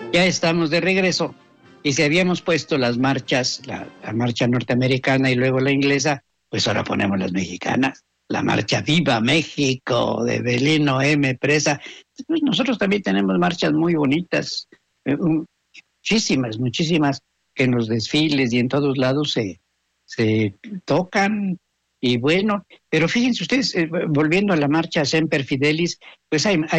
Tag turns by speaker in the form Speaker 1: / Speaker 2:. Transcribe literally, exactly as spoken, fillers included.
Speaker 1: Ya estamos de regreso. Y si habíamos puesto las marchas, la, la marcha norteamericana y luego la inglesa, pues ahora ponemos las mexicanas. La marcha Viva México de Belino M. Presa. Pues nosotros también tenemos marchas muy bonitas, eh, muchísimas, muchísimas, que en los desfiles y en todos lados se, se tocan. Y bueno, pero fíjense ustedes, eh, volviendo a la marcha Semper Fidelis, pues hay, hay